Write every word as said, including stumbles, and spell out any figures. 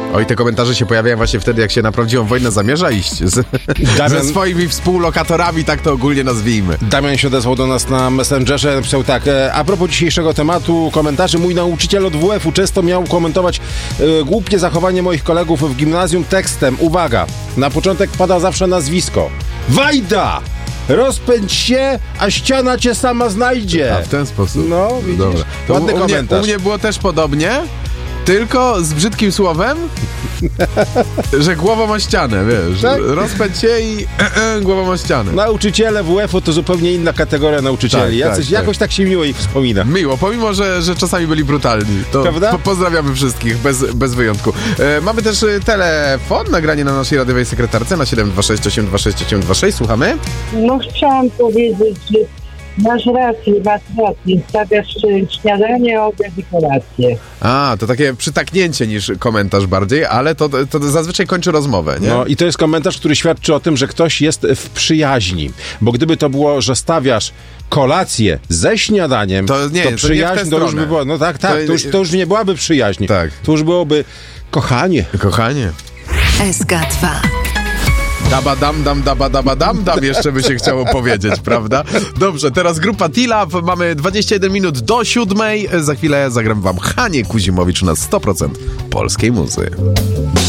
Oj, te komentarze się pojawiają właśnie wtedy, jak się na prawdziwą wojnę zamierza iść z, Damian... ze swoimi współlokatorami, tak to ogólnie nazwijmy. Damian się odezwał do nas na Messengerze, napisał tak: a propos dzisiejszego tematu komentarzy, mój nauczyciel od W F-u często miał komentować e, głupie zachowanie moich kolegów w gimnazjum tekstem. Uwaga, na początek pada zawsze nazwisko. Wajda! Rozpędź się, a ściana cię sama znajdzie. A w ten sposób? No, widzisz? Dobra. To Ładny u, u, komentarz. mnie, u mnie było też podobnie, tylko z brzydkim słowem, że głową o ścianę, wiesz. Tak? Rozpędź się i e, e, głową o ścianę. Nauczyciele W F-u to zupełnie inna kategoria nauczycieli. Tak, Jacyś, tak, jakoś tak się miło ich wspomina. Miło, pomimo, że, że czasami byli brutalni. To Prawda? po, pozdrawiamy wszystkich, bez, bez wyjątku. E, mamy też e, telefon, nagranie na naszej radiowej sekretarce na siedem dwa sześć osiem dwa sześć osiem dwa sześć. Słuchamy? No chciałam powiedzieć, że masz rację, masz rację. Stawiasz śniadanie, obiad i kolację. A, to takie przytaknięcie niż komentarz bardziej, ale to, to zazwyczaj kończy rozmowę, nie? No i to jest komentarz, który świadczy o tym, że ktoś jest w przyjaźni. Bo gdyby to było, że stawiasz kolację ze śniadaniem, To nie, to nie w przyjaźń tę to już stronę. by było. No tak, tak, To- to już, to już nie byłaby przyjaźń. Tak. To już byłoby kochanie. Kochanie. S K dwa. Daba dam dam daba daba dam dam jeszcze by się chciało powiedzieć, prawda? Dobrze, teraz grupa T-Lab, mamy dwadzieścia jeden minut do siódmej. Za chwilę zagram wam Hanie Kuzimowicz na sto procent polskiej muzy.